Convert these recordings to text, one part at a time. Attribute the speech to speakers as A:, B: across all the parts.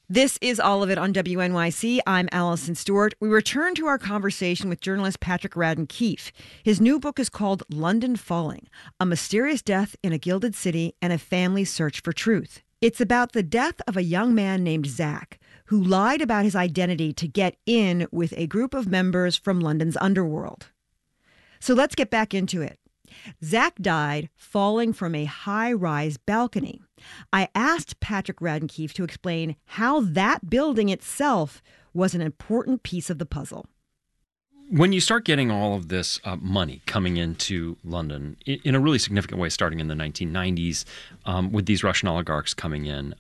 A: This is all of it on WNYC. I'm Allison Stewart. We return to our conversation with journalist Patrick Radden Keefe. His new book is called London Falling, A Mysterious Death in a Gilded City and a Family's Search for Truth. It's about the death of a young man named Zach, who lied about his identity to get in with a group of members from London's underworld. So let's get back into it. Zach died falling from a high-rise balcony. I asked Patrick Radden Keefe to explain how that building itself was an important piece of the puzzle.
B: When you start getting all of this money coming into London in a really significant way, starting in the 1990s, with these Russian oligarchs coming in,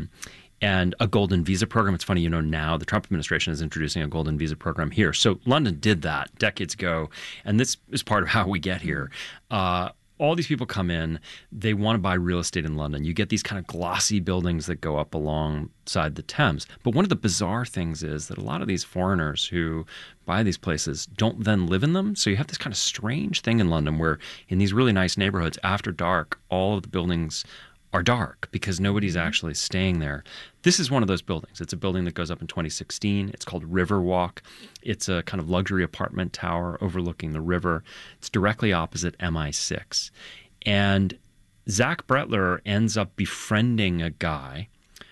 B: and a golden visa program. It's funny, now the Trump administration is introducing a golden visa program here. So London did that decades ago, and this is part of how we get here. All these people come in, they want to buy real estate in London. You get these kind of glossy buildings that go up alongside the Thames. But one of the bizarre things is that a lot of these foreigners who buy these places don't then live in them. So you have this kind of strange thing in London where in these really nice neighborhoods, after dark, all of the buildings are dark because nobody's actually staying there. This is one of those buildings. It's a building that goes up in 2016. It's called Riverwalk. It's a kind of luxury apartment tower overlooking the river. It's directly opposite MI6. And Zach Bretler ends up befriending a guy.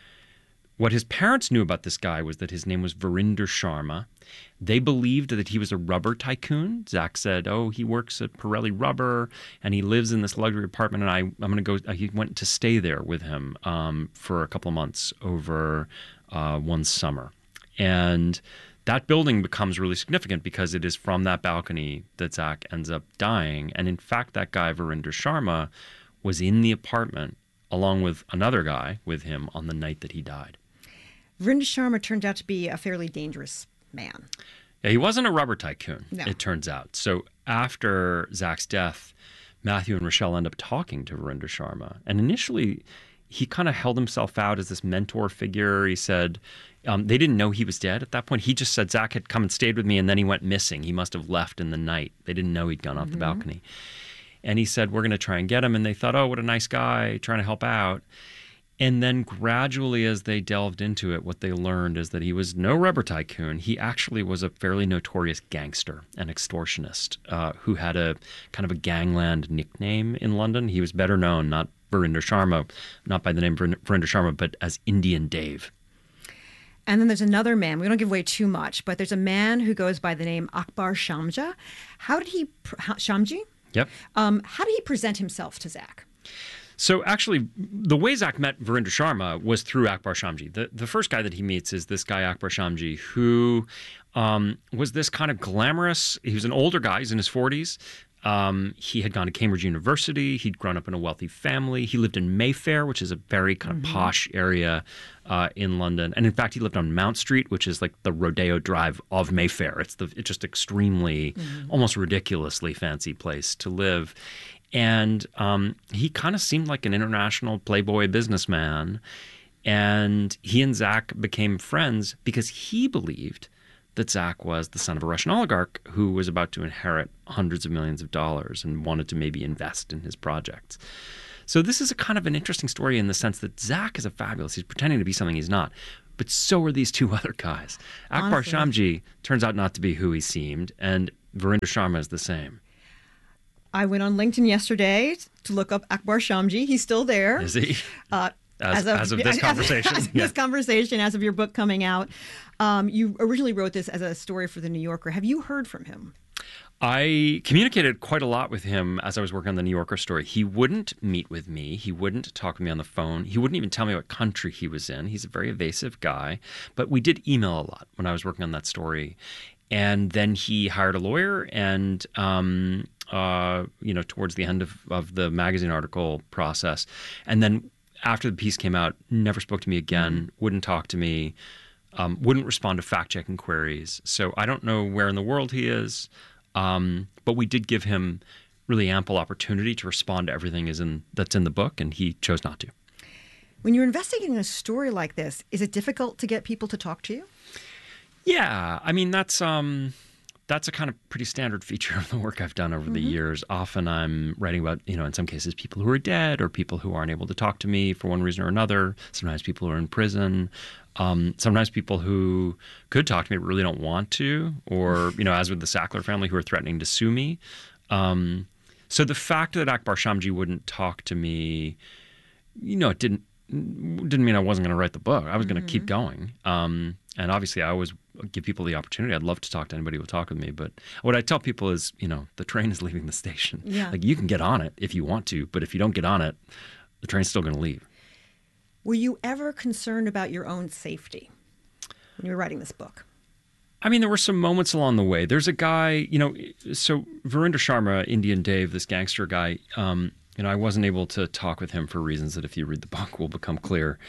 B: What his parents knew about this guy was that his name was Verinder Sharma. They believed that he was a rubber tycoon. Zach said, he works at Pirelli Rubber, and he lives in this luxury apartment, and I'm going to go. He went to stay there with him for a couple of months over one summer. And that building becomes really significant because it is from that balcony that Zach ends up dying. And in fact, that guy, Verinder Sharma, was in the apartment along with another guy with him on the night that he died.
A: Verinder Sharma turned out to be a fairly dangerous man.
B: Yeah, he wasn't a rubber tycoon,
A: no.
B: It turns out. So after Zach's death, Matthew and Rochelle end up talking to Verinder Sharma. And initially, he kind of held himself out as this mentor figure. He said they didn't know he was dead at that point. He just said Zach had come and stayed with me, and then he went missing. He must have left in the night. They didn't know he'd gone off the balcony. And he said, we're going to try and get him. And they thought, what a nice guy trying to help out. And then gradually, as they delved into it, what they learned is that he was no rubber tycoon. He actually was a fairly notorious gangster and extortionist who had a kind of a gangland nickname in London. He was better known, not Verinder Sharma, not by the name Verinder Sharma, but as Indian Dave.
A: And then there's another man. We don't give away too much, but there's a man who goes by the name Akbar Shamji. Shamji?
B: Yep.
A: How did he present himself to Zach?
B: So actually, the way Zach met Verinder Sharma was through Akbar Shamji. The first guy that he meets is this guy, Akbar Shamji, who was this kind of glamorous, he was an older guy, he's in his 40s. He had gone to Cambridge University. He'd grown up in a wealthy family. He lived in Mayfair, which is a very kind of posh area in London. And in fact, he lived on Mount Street, which is like the Rodeo Drive of Mayfair. It's just extremely, almost ridiculously fancy place to live. And he kind of seemed like an international playboy businessman. And he and Zach became friends because he believed that Zach was the son of a Russian oligarch who was about to inherit hundreds of millions of dollars and wanted to maybe invest in his projects. So this is a kind of an interesting story in the sense that Zach is a fabulous, he's pretending to be something he's not. But so are these two other guys. Akbar Shamji turns out not to be who he seemed, and Verinder Sharma is the same.
A: I went on LinkedIn yesterday to look up Akbar Shamji. He's still there.
B: Is he? As of this conversation?
A: This conversation, as of your book coming out. You originally wrote this as a story for The New Yorker. Have you heard from him?
B: I communicated quite a lot with him as I was working on the New Yorker story. He wouldn't meet with me. He wouldn't talk with me on the phone. He wouldn't even tell me what country he was in. He's a very evasive guy. But we did email a lot when I was working on that story. And then he hired a lawyer and towards the end of the magazine article process. And then after the piece came out, never spoke to me again, wouldn't talk to me, wouldn't respond to fact-checking queries. So I don't know where in the world he is, but we did give him really ample opportunity to respond to everything that's in the book, and he chose not to.
A: When you're investigating a story like this, is it difficult to get people to talk to you?
B: Yeah, I mean, that's that's a kind of pretty standard feature of the work I've done over the years. Often I'm writing about, in some cases, people who are dead or people who aren't able to talk to me for one reason or another. Sometimes people who are in prison. Sometimes people who could talk to me but really don't want to, or, as with the Sackler family, who are threatening to sue me. So the fact that Akbar Shamji wouldn't talk to me, it didn't mean I wasn't going to write the book. I was going to keep going. And obviously, I always give people the opportunity. I'd love to talk to anybody who will talk with me. But what I tell people is, the train is leaving the station.
A: Yeah.
B: Like, you can get on it if you want to, but if you don't get on it, the train's still going to leave.
A: Were you ever concerned about your own safety when you were writing this book?
B: I mean, there were some moments along the way. There's a guy, so Virender Sharma, Indian Dave, this gangster guy, I wasn't able to talk with him for reasons that if you read the book will become clear.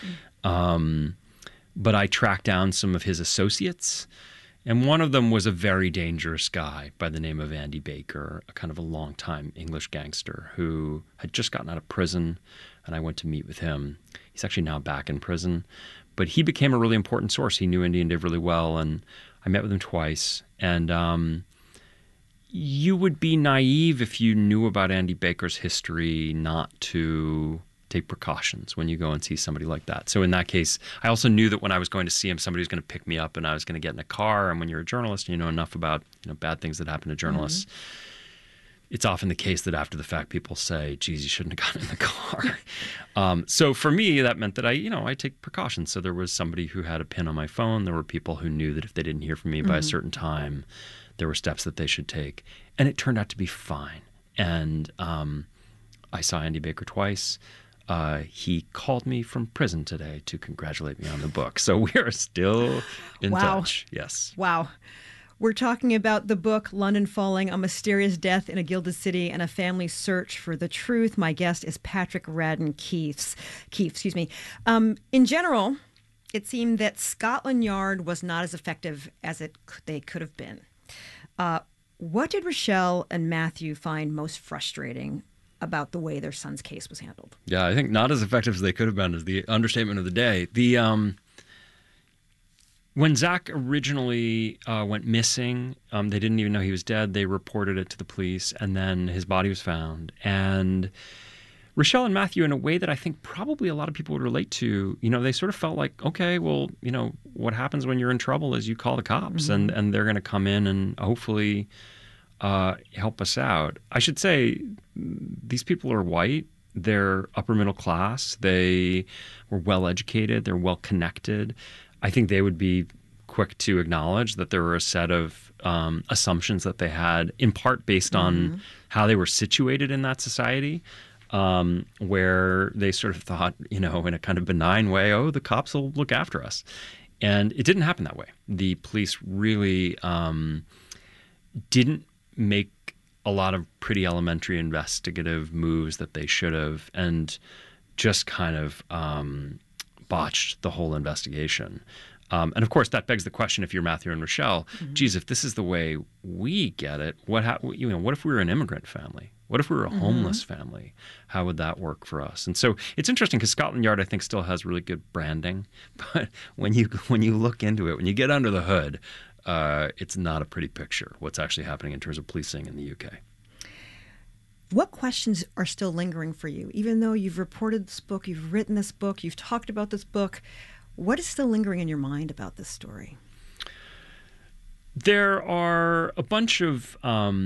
B: But I tracked down some of his associates, and one of them was a very dangerous guy by the name of Andy Baker, a kind of a long-time English gangster who had just gotten out of prison, and I went to meet with him. He's actually now back in prison, but he became a really important source. He knew Indian Dave really well, and I met with him twice. And you would be naive if you knew about Andy Baker's history not to take precautions when you go and see somebody like that. So in that case, I also knew that when I was going to see him, somebody was going to pick me up and I was going to get in a car. And when you're a journalist, you know enough about bad things that happen to journalists. It's often the case that after the fact, people say, geez, you shouldn't have gotten in the car. So for me, that meant that I take precautions. So there was somebody who had a pin on my phone. There were people who knew that if they didn't hear from me by a certain time, there were steps that they should take. And it turned out to be fine. And I saw Andy Baker twice. He called me from prison today to congratulate me on the book. So we are still in touch. Yes.
A: Wow. We're talking about the book, London Falling, A Mysterious Death in a Gilded City and a Family's Search for the Truth. My guest is Patrick Radden Keefe. In general, it seemed that Scotland Yard was not as effective as they could have been. What did Rochelle and Matthew find most frustrating about the way their son's case was handled?
B: Yeah, I think not as effective as they could have been is the understatement of the day. When Zach originally went missing, they didn't even know he was dead. They reported it to the police, and then his body was found. And Rochelle and Matthew, in a way that I think probably a lot of people would relate to, they sort of felt like, okay, well, what happens when you're in trouble is you call the cops, and they're going to come in and hopefully help us out. I should say these people are white. They're upper middle class. They were well educated. They're well connected. I think they would be quick to acknowledge that there were a set of assumptions that they had, in part based on how they were situated in that society, where they sort of thought, in a kind of benign way, oh, the cops will look after us. And it didn't happen that way. The police really didn't make a lot of pretty elementary investigative moves that they should have, and just kind of botched the whole investigation. And of course, that begs the question: if you're Matthew and Rochelle, geez, if this is the way we get it, what if we were an immigrant family? What if we were a homeless family? How would that work for us? And so it's interesting because Scotland Yard, I think, still has really good branding, but when you look into it, when you get under the hood, it's not a pretty picture what's actually happening in terms of policing in the UK.
A: What questions are still lingering for you? Even though you've reported this book, you've written this book, you've talked about this book, what is still lingering in your mind about this story?
B: There are a bunch of